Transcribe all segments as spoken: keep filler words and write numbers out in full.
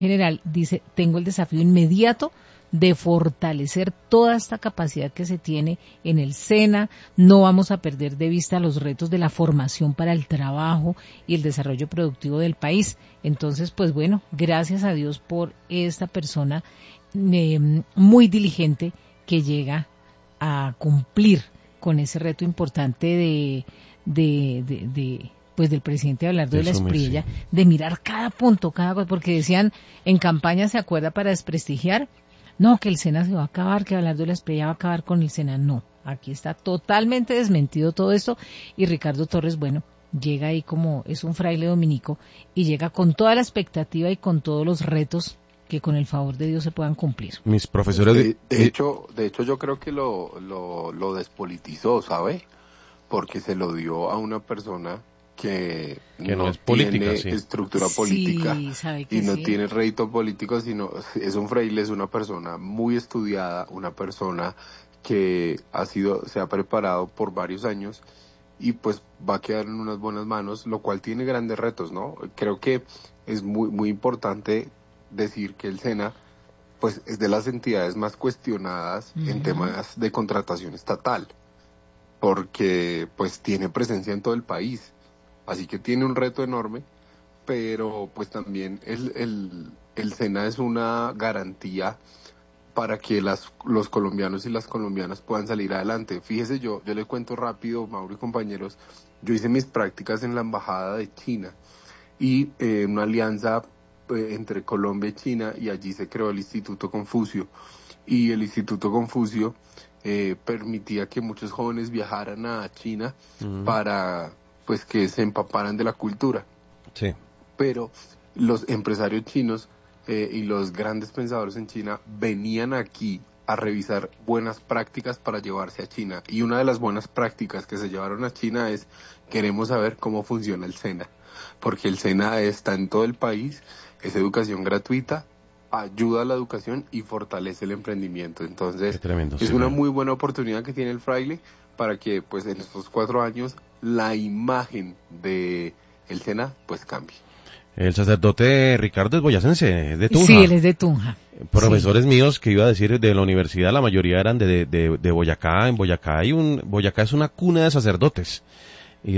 general dice, tengo el desafío inmediato de fortalecer toda esta capacidad que se tiene en el SENA. No vamos a perder de vista los retos de la formación para el trabajo y el desarrollo productivo del país. Entonces, pues bueno, gracias a Dios por esta persona eh, muy diligente que llega a cumplir con ese reto importante de, de, de, de pues del presidente Abelardo de la Espriella, sí, de mirar cada punto, cada cosa, porque decían en campaña, ¿se acuerda?, para desprestigiar, no, que el SENA se va a acabar, que Abelardo de la Espriella va a acabar con el SENA. No, aquí está totalmente desmentido todo esto, y Ricardo Torres, bueno, llega ahí como es un fraile dominico, y llega con toda la expectativa y con todos los retos que con el favor de Dios se puedan cumplir. Mis profesores... De, de hecho, de hecho yo creo que lo, lo, lo despolitizó, ¿sabe? Porque se lo dio a una persona que, que no, no es política, tiene sí. estructura política, sí, sabe que y no sí. tiene rédito político, sino es un fraile, es una persona muy estudiada, una persona que ha sido, se ha preparado por varios años y pues va a quedar en unas buenas manos, lo cual tiene grandes retos, ¿no? Creo que es muy, muy importante decir que el SENA pues es de las entidades más cuestionadas uh-huh. en temas de contratación estatal, porque pues tiene presencia en todo el país. Así que tiene un reto enorme, pero pues también el, el, el SENA es una garantía para que las, los colombianos y las colombianas puedan salir adelante. Fíjese, yo, yo le cuento rápido, Mauro y compañeros, yo hice mis prácticas en la Embajada de China y eh, una alianza eh, entre Colombia y China, y allí se creó el Instituto Confucio. Y el Instituto Confucio eh, permitía que muchos jóvenes viajaran a China uh-huh. para... pues que se empaparan de la cultura. Sí. Pero los empresarios chinos eh, y los grandes pensadores en China venían aquí a revisar buenas prácticas para llevarse a China. Y una de las buenas prácticas que se llevaron a China es, queremos saber cómo funciona el SENA. Porque el SENA está en todo el país, es educación gratuita, ayuda a la educación y fortalece el emprendimiento. Entonces, tremendo, es sí, una man. muy buena oportunidad que tiene el fraile para que pues en estos cuatro años la imagen de el SENA pues cambie. El sacerdote Ricardo es boyacense, de Tunja. Sí, él es de Tunja. Profesores sí. míos que iba a decir de la universidad, la mayoría eran de, de, de Boyacá. En Boyacá hay un, Boyacá es una cuna de sacerdotes y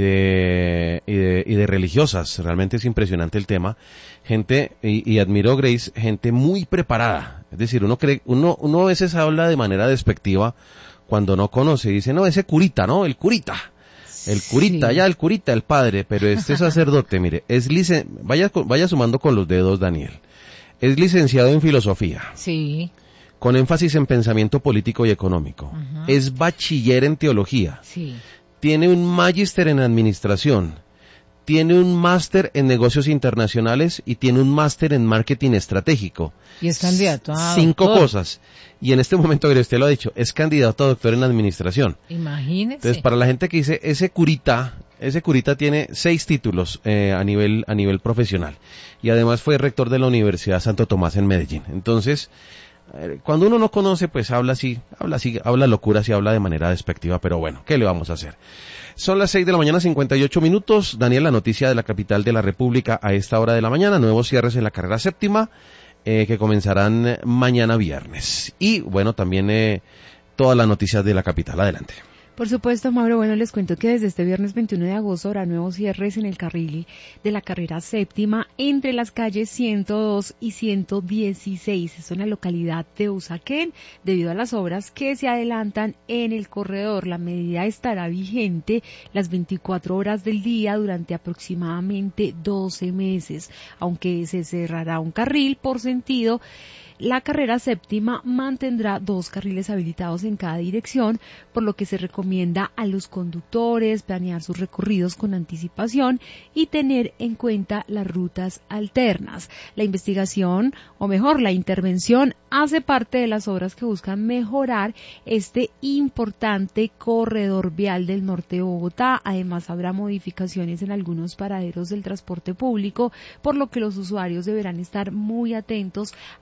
de, y de, y de religiosas. Realmente es impresionante el tema. Gente, y, y admiro, Grace, gente muy preparada. Es decir, uno cree, uno, uno a veces habla de manera despectiva cuando no conoce, dice, no, ese curita, ¿no? El curita. El curita, sí. ya el curita, el padre, pero este sacerdote, mire, es licen... vaya, vaya sumando con los dedos, Daniel. Es licenciado en filosofía. Sí. Con énfasis en pensamiento político y económico. Uh-huh. Es bachiller en teología. Sí. Tiene un magíster en administración. Tiene un máster en negocios internacionales y tiene un máster en marketing estratégico. Y es candidato a Cinco doctor. cosas. Y en este momento, que usted lo ha dicho, es candidato a doctor en administración. Imagínese. Entonces, para la gente que dice, ese curita, ese curita tiene seis títulos eh, a nivel a nivel profesional. Y además fue rector de la Universidad Santo Tomás en Medellín. Entonces, eh, cuando uno no conoce, pues habla así, habla así, habla locuras y habla de manera despectiva, pero bueno, ¿qué le vamos a hacer? Son las seis de la mañana, cincuenta y ocho minutos. Daniel, la noticia de la capital de la República a esta hora de la mañana. Nuevos cierres en la carrera séptima, eh, que comenzarán mañana viernes. Y, bueno, también eh, todas las noticias de la capital. Adelante. Por supuesto, Mauro, bueno, les cuento que desde este viernes veintiuno de agosto habrá nuevos cierres en el carril de la carrera séptima entre las calles ciento dos y ciento dieciséis, esto en la localidad de Usaquén, debido a las obras que se adelantan en el corredor. La medida estará vigente las veinticuatro horas del día durante aproximadamente doce meses, aunque se cerrará un carril por sentido. La carrera séptima mantendrá dos carriles habilitados en cada dirección, por lo que se recomienda a los conductores planear sus recorridos con anticipación y tener en cuenta las rutas alternas. La investigación, o mejor, la intervención, hace parte de las obras que buscan mejorar este importante corredor vial del norte de Bogotá. Además, habrá modificaciones en algunos paraderos del transporte público, por lo que los usuarios deberán estar muy atentos a las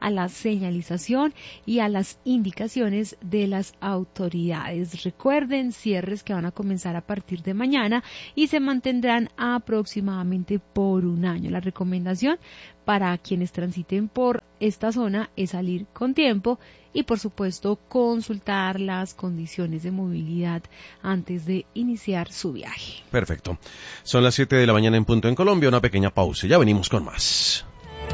señalización y a las indicaciones de las autoridades. Recuerden, cierres que van a comenzar a partir de mañana y se mantendrán aproximadamente por un año. La recomendación para quienes transiten por esta zona es salir con tiempo y, por supuesto, consultar las condiciones de movilidad antes de iniciar su viaje. Perfecto. Son las siete de la mañana en punto en Colombia, una pequeña pausa. Ya venimos con más.